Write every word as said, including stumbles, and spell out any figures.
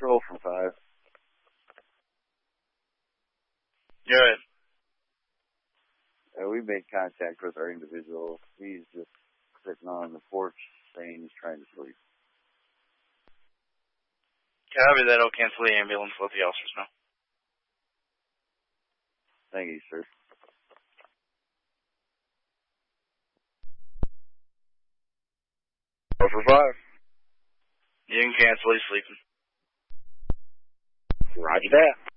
Patrol from five. Good. Uh, we made contact with our individual. He's just sitting on the porch saying he's trying to sleep. Copy that. I'll cancel the ambulance. Let the officers know. Thank you, sir. Four for five. You can cancel. He's sleeping. Roger that.